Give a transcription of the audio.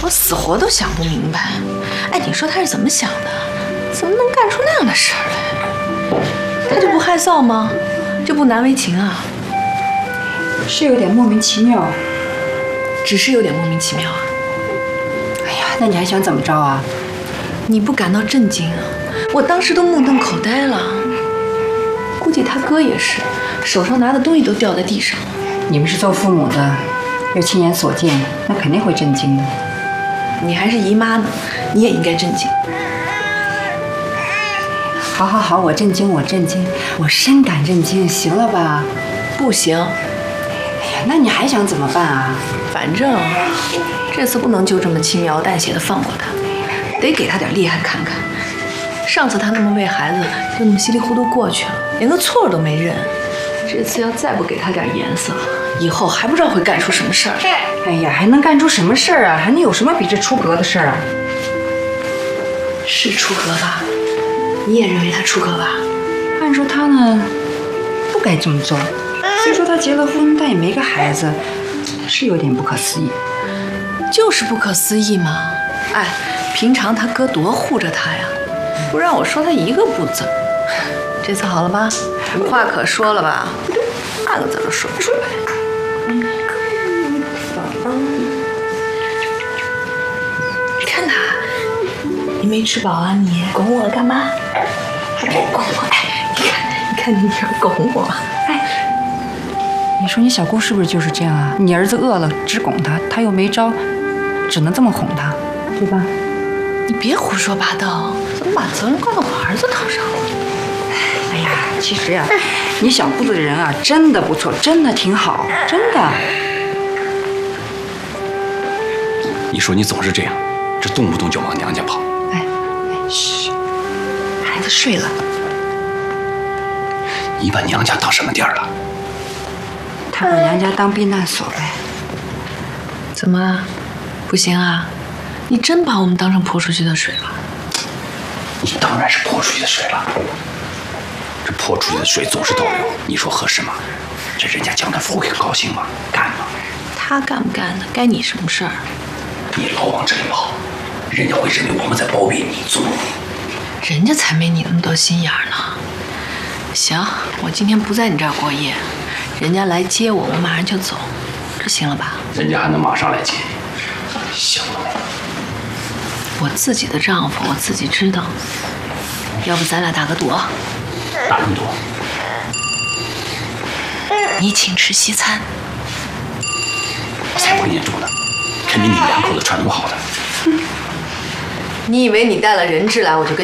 我死活都想不明白。哎，你说他是怎么想的？怎么能干出那样的事儿来？他就不害臊吗？就不难为情啊？ 是有点莫名其妙， 只是有点莫名其妙啊。 哎呀，那你还想怎么着啊？ 你不感到震惊啊？我当时都目瞪口呆了。估计他哥也是，手上拿的东西都掉在地上。 你们是做父母的，又亲眼所见，那肯定会震惊的。 你还是姨妈呢，你也应该震惊。 好好好，我震惊，我震惊，我深感震惊，行了吧？ 不行。 哎呀，那你还想怎么办啊？ 反正这次不能就这么轻描淡写的放过他，得给他点厉害看看。上次他那么为孩子就那么稀里糊涂过去了，连个错都没认。这次要再不给他点颜色，以后还不知道会干出什么事儿。 哎呀，还能干出什么事儿啊？还能有什么比这出格的事儿啊？ 是出格吧？你也认为他出格吧？ 按说他呢，不该这么做。虽说他结了婚，但也没个孩子，是有点不可思议。 就是不可思议嘛！哎，平常他哥多护着他呀，不让我说他一个不字。这次好了吧？无话可说了吧？半个字都说不出来。你看他，你没吃饱啊你？拱我干嘛？拱我！哎，你看你女儿拱我。哎， 你说你小姑是不是就是这样啊？你儿子饿了只拱他，他又没招，只能这么哄他，对吧？ 你别胡说八道，怎么把责任怪到我儿子头上了？ 哎呀，其实呀，你小姑子的人啊，真的不错，真的挺好，真的。 你说你总是这样，这动不动就往娘家跑。 哎，嘘，孩子睡了。 你把娘家当什么地儿了？ 他把娘家当避难所呗。 怎么，不行啊？你真把我们当成泼出去的水了？ 你当然是泼出去的水了。这泼出去的水总是倒流，你说合适吗？这人家江大夫会高兴吗？干吗？ 他干不干的，该你什么事儿？ 你老往这里跑，人家会认为我们在包庇你、纵容你。 人家才没你那么多心眼呢。行，我今天不在你这儿过夜，人家来接我，我马上就走，这行了吧？ 人家还能马上来接你，行了没？ 我自己的丈夫，我自己知道。要不咱俩打个赌？ 打什么赌？ 你请吃西餐。 我才不跟你赌呢，肯定你们两口子串通好的。 你以为你带了人质来，我就跟